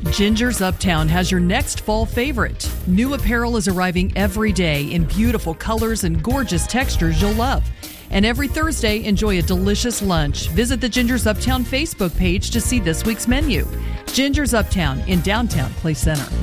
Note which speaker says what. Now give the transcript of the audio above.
Speaker 1: Ginger's Uptown has your next fall favorite. New apparel is arriving every day in beautiful colors and gorgeous textures you'll love. And every Thursday, enjoy a delicious lunch. Visit the Ginger's Uptown Facebook page to see this week's menu. Ginger's Uptown in downtown Clay Center.